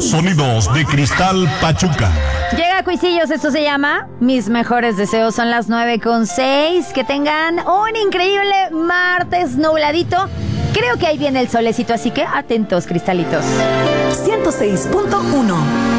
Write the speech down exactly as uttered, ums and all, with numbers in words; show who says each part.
Speaker 1: Sonidos de Cristal Pachuca.
Speaker 2: Llega Cuisillos, esto se llama Mis Mejores Deseos. Son las nueve con seis. Que tengan un increíble martes nubladito. Creo que ahí viene el solecito, así que atentos, cristalitos.
Speaker 3: ciento seis punto uno